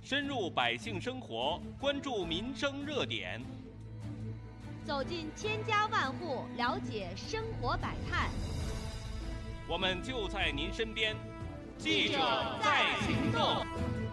深入百姓生活，关注民生热点， 走进千家万户，了解生活百态。 我们就在您身边，记者在行动。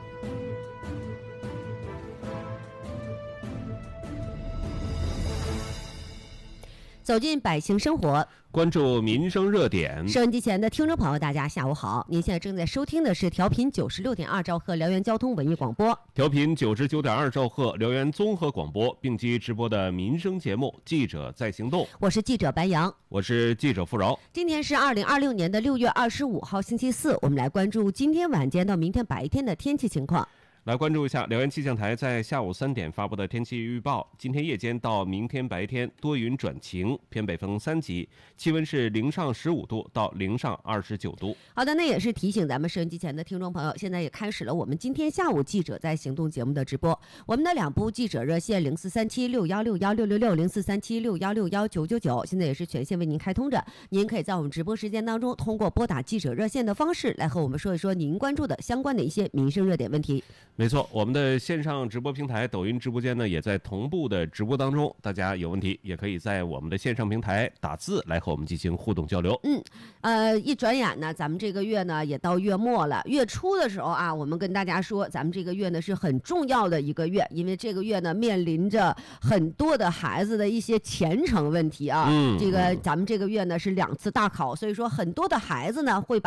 走进百姓生活， 关注民生热点。 收音机前的听众朋友，大家下午好！您现在正在收听的是调频96.2兆赫辽源交通文艺广播， 调频99.2兆赫辽源综合广播并机直播的民生节目《记者在行动》。 我是记者白杨， 我是记者付饶。 今天是2026年的6月25号星期四，我们来关注今天晚间到明天白天的天气情况。 来关注一下辽源气象台在下午3点发布的天气预报。今天夜间到明天白天多云转晴，偏北风3级，气温是零上15度到零上29度。 好的，那也是提醒咱们收音机前的听众朋友，现在也开始了我们今天下午记者在行动节目的直播。我们的2部记者热线043761616666043761619999，现在也是全线为您开通着。您可以在我们直播时间当中，通过拨打记者热线的方式来和我们说一说您关注的相关的一些民生热点问题。 没错，我们的线上直播平台抖音直播间呢也在同步的直播当中，大家有问题也可以在我们的线上平台打字来和我们进行互动交流。 一转眼呢，咱们这个月呢也到月末了。月初的时候啊，我们跟大家说，咱们这个月呢是很重要的一个月，因为这个月呢面临着很多的孩子的一些前程问题啊。这个咱们这个月呢是2次大考，所以说很多的孩子呢会把